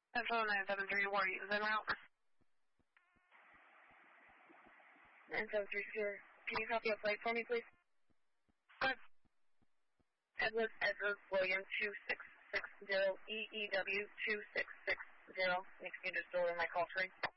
Central 973, Warriors en route. 973, can you copy a flight for me, please? Good. Edward William 2660, EEW 2660. Can you just deliver my call screen?